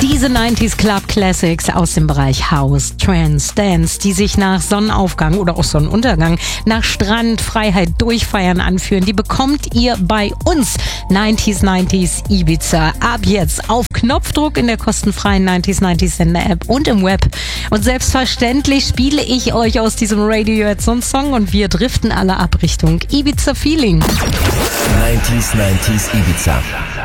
Diese 90s Club Classics aus dem Bereich House, Trance, Dance, die sich nach Sonnenaufgang oder auch Sonnenuntergang, nach Strand, Freiheit, Durchfeiern anführen, die bekommt ihr bei uns. 90s Ibiza. Ab jetzt auf Knopfdruck in der kostenfreien 90s Sender App und im Web. Und selbstverständlich spiele ich euch aus diesem Radio jetzt so einen Song und wir driften alle ab Richtung Ibiza Feeling. 90s Ibiza.